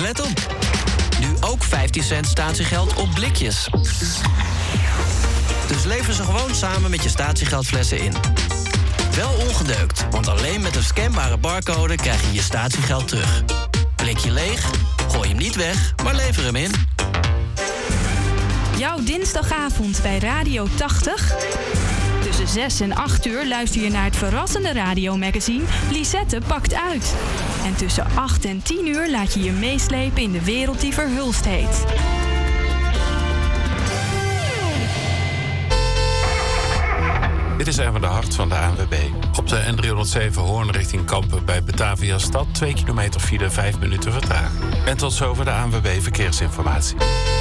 let op. Nu ook 15 cent statiegeld op blikjes. Dus lever ze gewoon samen met je statiegeldflessen in. Wel ongedeukt, want alleen met een scanbare barcode krijg je je statiegeld terug. Blikje leeg? Gooi hem niet weg, maar lever hem in. Jouw dinsdagavond bij Radio 80. Tussen 6 en 8 uur luister je naar het verrassende radiomagazine Lisette pakt uit. En tussen 8 en 10 uur laat je je meeslepen in de wereld die verhulst heet. Dit is Erwin de Hart van de ANWB. Op de N307 Hoorn richting Kampen bij Batavia Stad 2 kilometer file, 5 minuten vertraging. En tot zover de ANWB Verkeersinformatie.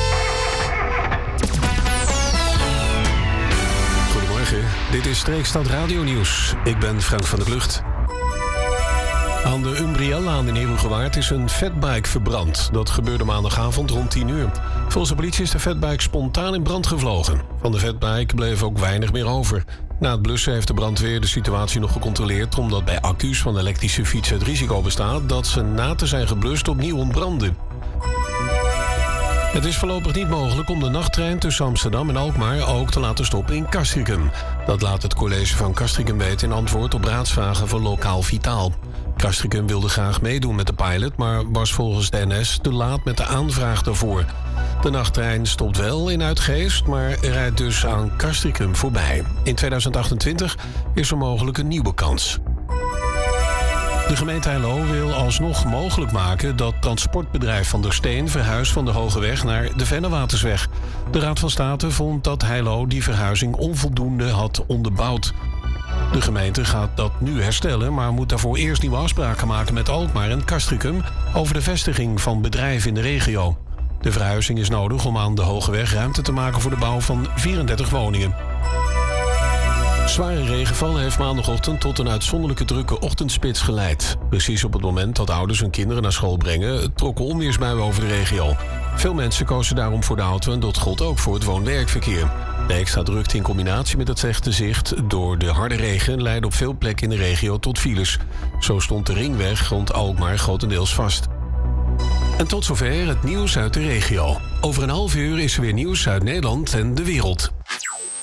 Goedemorgen, dit is Streekstad Radio Nieuws. Ik ben Frank van der Klucht. Aan de Umbriellaan in Herugewaard is een fatbike verbrand. Dat gebeurde maandagavond rond 10 uur. Volgens de politie is de fatbike spontaan in brand gevlogen. Van de fatbike bleef ook weinig meer over. Na het blussen heeft de brandweer de situatie nog gecontroleerd, omdat bij accu's van elektrische fietsen het risico bestaat dat ze na te zijn geblust opnieuw ontbranden. Het is voorlopig niet mogelijk om de nachttrein tussen Amsterdam en Alkmaar ook te laten stoppen in Castricum. Dat laat het college van Castricum weten in antwoord op raadsvragen van Lokaal Vitaal. Castricum wilde graag meedoen met de pilot, maar was volgens de NS te laat met de aanvraag daarvoor. De nachttrein stopt wel in Uitgeest, maar rijdt dus aan Castricum voorbij. In 2028 is er mogelijk een nieuwe kans. De gemeente Heilo wil alsnog mogelijk maken dat transportbedrijf Van der Steen verhuist van de Hogeweg naar de Vennewatersweg. De Raad van State vond dat Heilo die verhuizing onvoldoende had onderbouwd. De gemeente gaat dat nu herstellen, maar moet daarvoor eerst nieuwe afspraken maken met Alkmaar en Castricum over de vestiging van bedrijven in de regio. De verhuizing is nodig om aan de Hogeweg ruimte te maken voor de bouw van 34 woningen. Zware regenval heeft maandagochtend tot een uitzonderlijke drukke ochtendspits geleid. Precies op het moment dat ouders hun kinderen naar school brengen, trokken onweersbuien over de regio. Veel mensen kozen daarom voor de auto en dat gold ook voor het woon-werkverkeer. De extra drukte in combinatie met het slechte zicht door de harde regen leidde op veel plekken in de regio tot files. Zo stond de ringweg rond Alkmaar grotendeels vast. En tot zover het nieuws uit de regio. Over een half uur is er weer nieuws uit Nederland en de wereld.